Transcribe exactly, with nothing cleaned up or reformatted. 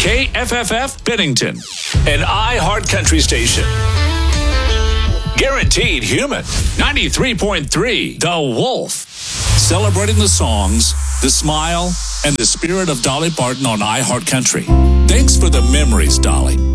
K F F F Bennington, an iHeart Country station. Guaranteed human. ninety-three point three The Wolf. Celebrating the songs, the smile, and the spirit of Dolly Parton on iHeart Country. Thanks for the memories, Dolly.